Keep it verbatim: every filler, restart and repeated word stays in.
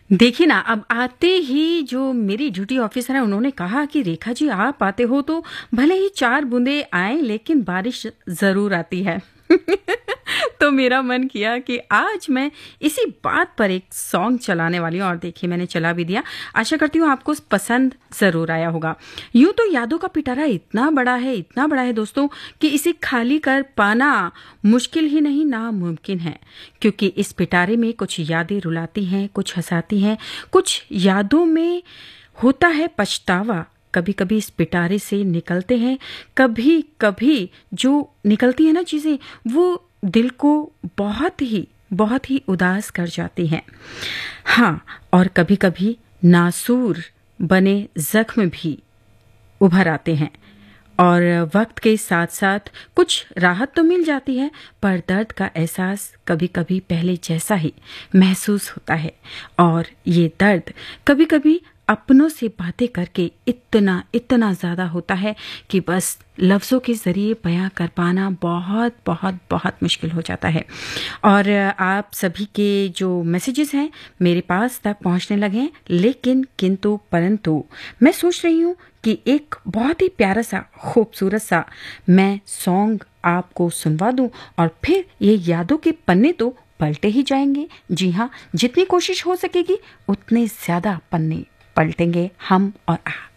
देखिए ना, अब आते ही जो मेरी ड्यूटी ऑफिसर है उन्होंने कहा कि रेखा जी आप आते हो तो भले ही चार बूंदे आए लेकिन बारिश ज़रूर आती है। तो मेरा मन किया कि आज मैं इसी बात पर एक सॉन्ग चलाने वाली हूँ और देखिए मैंने चला भी दिया। आशा करती हूँ आपको पसंद ज़रूर आया होगा। यूं तो यादों का पिटारा इतना बड़ा है इतना बड़ा है दोस्तों कि इसे खाली कर पाना मुश्किल ही नहीं नामुमकिन है, क्योंकि इस पिटारे में कुछ यादें रुलाती हैं, कुछ हंसाती हैं, कुछ यादों में होता है पछतावा। कभी कभी इस पिटारे से निकलते हैं, कभी कभी जो निकलती है ना चीज़ें वो दिल को बहुत ही बहुत ही उदास कर जाती हैं। हाँ, और कभी कभी नासूर बने जख्म भी उभर आते हैं और वक्त के साथ साथ कुछ राहत तो मिल जाती है, पर दर्द का एहसास कभी कभी पहले जैसा ही महसूस होता है। और ये दर्द कभी कभी अपनों से बातें करके इतना इतना ज़्यादा होता है कि बस लफ्ज़ों के ज़रिए बयां कर पाना बहुत बहुत बहुत मुश्किल हो जाता है। और आप सभी के जो मैसेजेस हैं मेरे पास तक पहुंचने लगे हैं, लेकिन किंतु परंतु मैं सोच रही हूँ कि एक बहुत ही प्यारा सा खूबसूरत सा मैं सॉन्ग आपको सुनवा दूं और फिर ये यादों के पन्ने तो पलटे ही जाएंगे। जी हाँ, जितनी कोशिश हो सकेगी उतने ज़्यादा पन्ने पलटेंगे हम और आप।